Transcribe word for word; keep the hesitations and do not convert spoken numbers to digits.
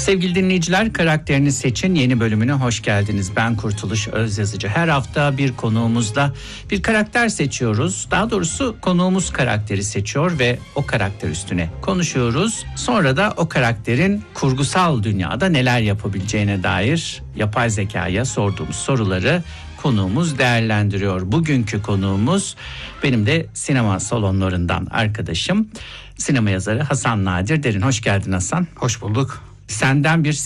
Sevgili dinleyiciler, Karakterini Seçin yeni bölümüne hoş geldiniz. Ben Kurtuluş Özyazıcı. Her hafta bir konuğumuzla bir karakter seçiyoruz. Daha doğrusu konuğumuz karakteri seçiyor ve o karakter üstüne konuşuyoruz. Sonra da o karakterin kurgusal dünyada neler yapabileceğine dair yapay zekaya sorduğumuz soruları konuğumuz değerlendiriyor. Bugünkü konuğumuz benim de sinema salonlarından arkadaşım, sinema yazarı Hasan Nadir Derin. Hoş geldin Hasan. Hoş bulduk. Senden bir